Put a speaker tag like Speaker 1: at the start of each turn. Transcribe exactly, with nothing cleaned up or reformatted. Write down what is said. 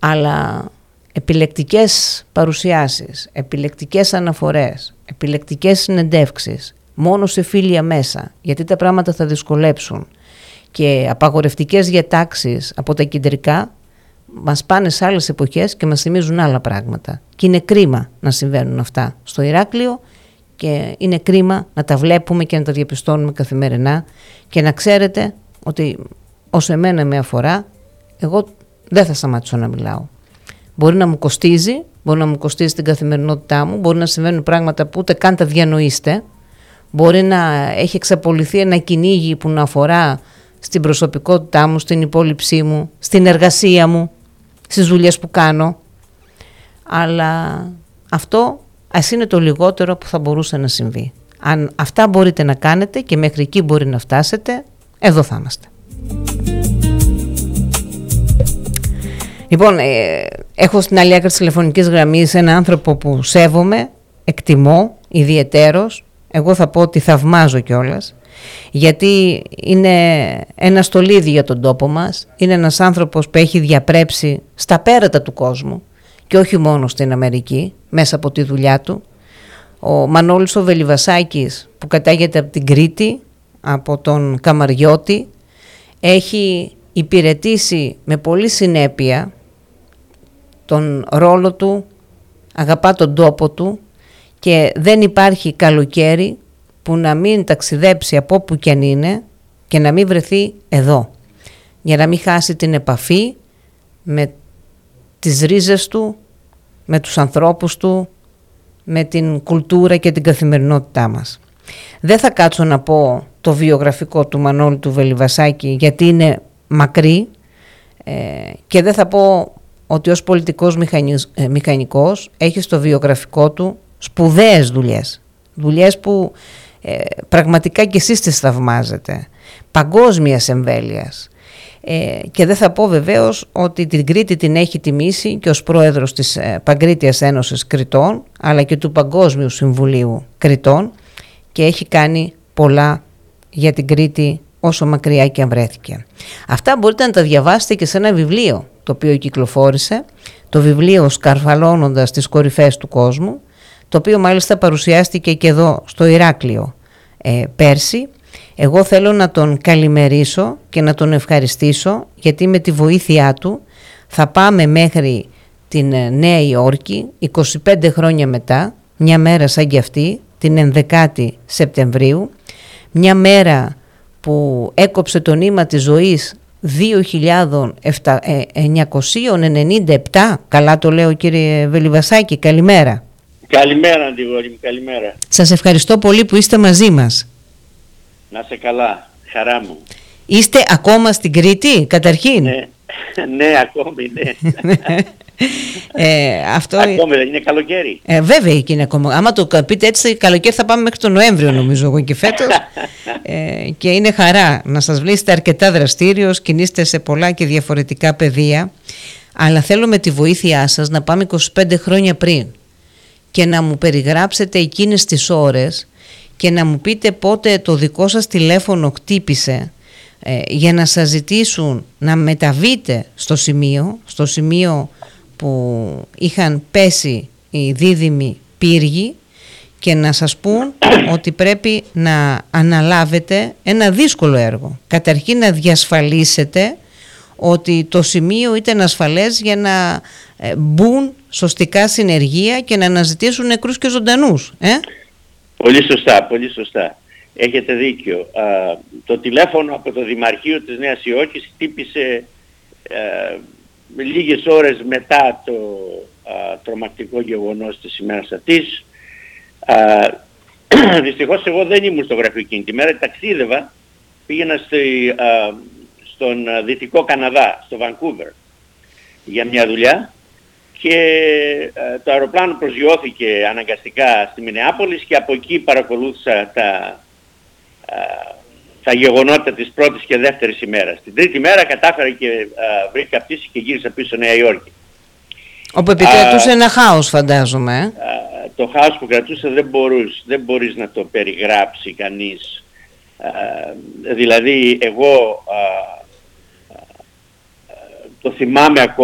Speaker 1: Αλλά επιλεκτικές παρουσιάσεις, επιλεκτικές αναφορές, επιλεκτικές συνεντεύξεις, μόνο σε φίλια μέσα, γιατί τα πράγματα θα δυσκολέψουν, και απαγορευτικές διατάξεις από τα κεντρικά μας πάνε σε άλλες εποχές και μας θυμίζουν άλλα πράγματα. Και είναι κρίμα να συμβαίνουν αυτά στο Ηράκλειο και είναι κρίμα να τα βλέπουμε και να τα διαπιστώνουμε καθημερινά, και να ξέρετε ότι όσο εμένα με αφορά, εγώ δεν θα σταματήσω να μιλάω. Μπορεί να μου κοστίζει, μπορεί να μου κοστίζει την καθημερινότητά μου, μπορεί να συμβαίνουν πράγματα που ούτε καν τα διανοείστε, μπορεί να έχει εξαπολυθεί ένα κυνήγι που να αφορά στην προσωπικότητά μου, στην υπόλοιψή μου, στην εργασία μου, στις δουλειές που κάνω, αλλά αυτό ας είναι το λιγότερο που θα μπορούσε να συμβεί. Αν αυτά μπορείτε να κάνετε και μέχρι εκεί μπορεί να φτάσετε, εδώ θα είμαστε. Λοιπόν, ε, έχω στην άλλη άκρη της τηλεφωνικής γραμμής ένα άνθρωπο που σέβομαι, εκτιμώ ιδιαιτέρως, εγώ θα πω ότι θαυμάζω κιόλας, γιατί είναι ένα στολίδι για τον τόπο μας, είναι ένας άνθρωπος που έχει διαπρέψει στα πέρατα του κόσμου και όχι μόνο στην Αμερική, μέσα από τη δουλειά του. Ο Μανώλης ο Βελιβασάκης, που κατάγεται από την Κρήτη, από τον Καμαριώτη, έχει υπηρετήσει με πολύ συνέπεια τον ρόλο του, αγαπά τον τόπο του και δεν υπάρχει καλοκαίρι που να μην ταξιδέψει από όπου κι αν είναι και να μην βρεθεί εδώ, για να μην χάσει την επαφή με τις ρίζες του, με τους ανθρώπους του, με την κουλτούρα και την καθημερινότητά μας. Δεν θα κάτσω να πω το βιογραφικό του Μανώλη του Βελιβασάκη, γιατί είναι μακρύ, ε, και δεν θα πω ότι ως πολιτικός μηχανικός, ε, μηχανικός έχει στο βιογραφικό του σπουδαίες δουλειές, δουλειές που ε, πραγματικά και εσείς τις θαυμάζετε, παγκόσμιας εμβέλειας, ε, και δεν θα πω βεβαίως ότι την Κρήτη την έχει τιμήσει και ως πρόεδρος της ε, Παγκρίτιας Ένωσης Κρητών, αλλά και του Παγκόσμιου Συμβουλίου Κρητών, και έχει κάνει πολλά για την Κρήτη όσο μακριά και αν βρέθηκε. Αυτά μπορείτε να τα διαβάσετε και σε ένα βιβλίο το οποίο κυκλοφόρησε, το βιβλίο «Σκαρφαλώνοντας τις κορυφές του κόσμου», το οποίο μάλιστα παρουσιάστηκε και εδώ στο Ηράκλειο ε, πέρσι. Εγώ θέλω να τον καλημερίσω και να τον ευχαριστήσω, γιατί με τη βοήθειά του θα πάμε μέχρι την Νέα Υόρκη είκοσι πέντε χρόνια μετά, μια μέρα σαν κι αυτή, την ενδεκάτη Σεπτεμβρίου, μια μέρα που έκοψε το νήμα της ζωής δύο χιλιάδες εννιακόσια ενενήντα επτά. Καλά το λέω, κύριε Βελιβασάκη, καλημέρα.
Speaker 2: Καλημέρα, Αντιγόρη μου, καλημέρα.
Speaker 1: Σας ευχαριστώ πολύ που είστε μαζί μας.
Speaker 2: Να σε καλά, χαρά μου.
Speaker 1: Είστε ακόμα στην Κρήτη, καταρχήν?
Speaker 2: Ναι, ναι, ακόμη, ναι.
Speaker 1: ε, αυτό...
Speaker 2: Ακόμη δεν είναι καλοκαίρι?
Speaker 1: Ε, βέβαια και είναι ακόμα. Άμα το πείτε έτσι, καλοκαίρι θα πάμε μέχρι τον Νοέμβριο, νομίζω εγώ και φέτος. ε, και είναι χαρά να σας βρίσκετε αρκετά δραστήριος, κινείστε σε πολλά και διαφορετικά πεδία. Αλλά θέλω με τη βοήθειά σας να πάμε είκοσι πέντε χρόνια πριν και να μου περιγράψετε εκείνες τις ώρες και να μου πείτε πότε το δικό σας τηλέφωνο χτύπησε ε, για να σας ζητήσουν να μεταβείτε στο σημείο, στο σημείο που είχαν πέσει οι δίδυμοι πύργοι, και να σας πούν ότι πρέπει να αναλάβετε ένα δύσκολο έργο. Καταρχήν να διασφαλίσετε ότι το σημείο ήταν ασφαλές για να μπουν σωστικά συνεργεία και να αναζητήσουν νεκρούς και ζωντανούς. Ε?
Speaker 2: Πολύ σωστά, πολύ σωστά. Έχετε δίκιο. Α, το τηλέφωνο από το Δημαρχείο της Νέας Υόρκης χτύπησε α, λίγες ώρες μετά το α, τρομακτικό γεγονός της ημέρας αυτής. Α, δυστυχώς εγώ δεν ήμουν στο γραφείο εκείνη τη μέρα, ταξίδευα, πήγαινα στη, α, στον Δυτικό Καναδά, στο Βανκούβερ, για μια δουλειά, και α, το αεροπλάνο προσγειώθηκε αναγκαστικά στη Μινεάπολης και από εκεί παρακολούθησα τα, α, τα γεγονότα της πρώτης και δεύτερης ημέρας. Την τρίτη μέρα κατάφερα και α, βρήκα πτήση και γύρισα πίσω στο Νέα Υόρκη.
Speaker 1: Όπου επικρατούσε α, ένα χάος, φαντάζομαι. Ε?
Speaker 2: Α, το χάος που κρατούσε δεν μπορείς, δεν μπορείς να το περιγράψει κανείς. Α, δηλαδή εγώ α, α, το θυμάμαι ακόμα.